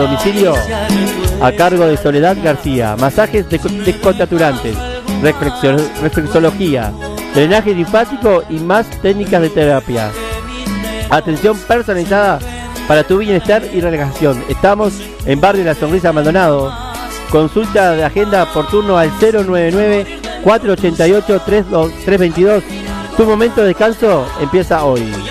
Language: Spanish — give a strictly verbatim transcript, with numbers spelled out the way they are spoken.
Domicilio a cargo de Soledad García. Masajes descontracturantes, reflexología, drenaje linfático y más técnicas de terapia. Atención personalizada para tu bienestar y relajación. Estamos en Barrio La Sonrisa Maldonado. Consulta de agenda por turno al cero nueve nueve, cuatro ocho ocho, tres dos dos. Tu momento de descanso empieza hoy.